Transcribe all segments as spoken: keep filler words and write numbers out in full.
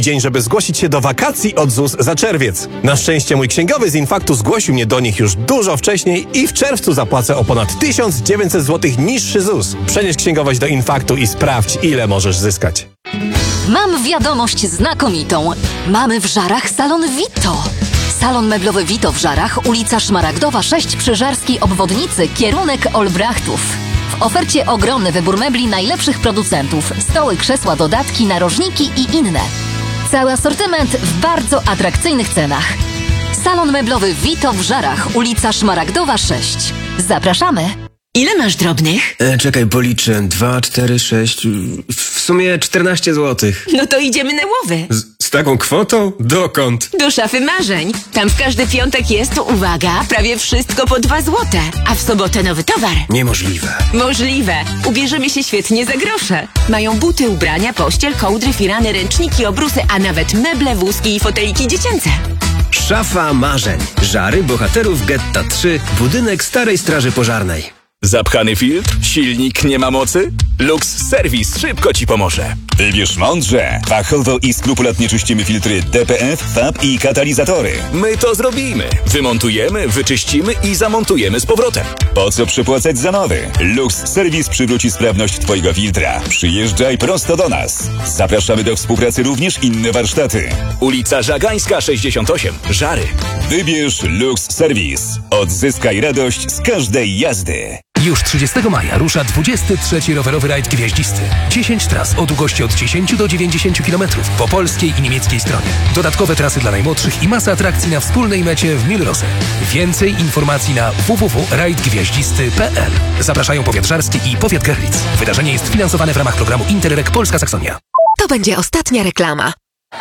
dzień, żeby zgłosić się do wakacji od Z U S za czerwiec. Na szczęście mój księgowy z Infaktu zgłosił mnie do nich już dużo wcześniej i w czerwcu zapłacę o ponad tysiąc dziewięćset złotych niższy Z U S. Przenieś księgowość do Infaktu i sprawdź, ile możesz zyskać. Mam wiadomość znakomitą. Mamy w Żarach salon Vito. Salon meblowy Vito w Żarach, ulica Szmaragdowa sześć przy Żarskiej Obwodnicy, kierunek Olbrachtów. W ofercie ogromny wybór mebli najlepszych producentów, stoły, krzesła, dodatki, narożniki i inne. Cały asortyment w bardzo atrakcyjnych cenach. Salon meblowy Vito w Żarach, ulica Szmaragdowa sześć. Zapraszamy! Ile masz drobnych? E, czekaj, policzę. Dwa, cztery, sześć... W sumie czternaście złotych. No to idziemy na łowy. Z, z taką kwotą? Dokąd? Do szafy marzeń. Tam w każdy piątek jest, uwaga, prawie wszystko po dwa złote. A w sobotę nowy towar. Niemożliwe. Możliwe. Ubierzemy się świetnie za grosze. Mają buty, ubrania, pościel, kołdry, firany, ręczniki, obrusy, a nawet meble, wózki i foteliki dziecięce. Szafa marzeń. Żary bohaterów Getta trzy. Budynek Starej Straży Pożarnej. Zapchany filtr? Silnik nie ma mocy? Lux Service szybko Ci pomoże. Wybierz mądrze. Fachowo i skrupulatnie czyścimy filtry D P F, F A B i katalizatory. My to zrobimy. Wymontujemy, wyczyścimy i zamontujemy z powrotem. Po co przypłacać za nowy? Lux Service przywróci sprawność Twojego filtra. Przyjeżdżaj prosto do nas. Zapraszamy do współpracy również inne warsztaty. Ulica Żagańska sześćdziesiąt osiem. Żary. Wybierz Lux Service. Odzyskaj radość z każdej jazdy. Już trzydziestego maja rusza dwudziesty trzeci rowerowy rajd gwiaździsty. dziesięć tras o długości od dziesięciu do dziewięćdziesięciu kilometrów po polskiej i niemieckiej stronie. Dodatkowe trasy dla najmłodszych i masa atrakcji na wspólnej mecie w Milrose. Więcej informacji na w w w kropka rajd gwiaździsty kropka p l. Zapraszają powiat żarski i powiat Görlitz. Wydarzenie jest finansowane w ramach programu Interreg Polska Saksonia. To będzie ostatnia reklama.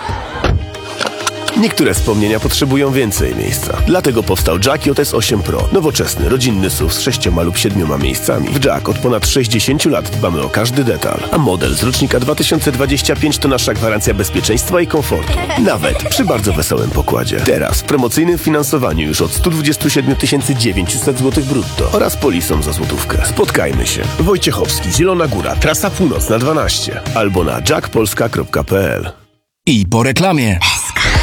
Niektóre wspomnienia potrzebują więcej miejsca. Dlatego powstał Jack J S osiem Pro. Nowoczesny, rodzinny S U V z sześcioma lub siedmioma miejscami. W Jack od ponad sześćdziesięciu lat dbamy o każdy detal. A model z rocznika dwa tysiące dwudziestego piątego to nasza gwarancja bezpieczeństwa i komfortu. Nawet przy bardzo wesołym pokładzie. Teraz w promocyjnym finansowaniu już od stu dwudziestu siedmiu tysięcy dziewięciuset złotych brutto oraz polisą za złotówkę. Spotkajmy się. Wojciechowski, Zielona Góra, trasa północna dwanaście albo na jack polska kropka p l. I po reklamie.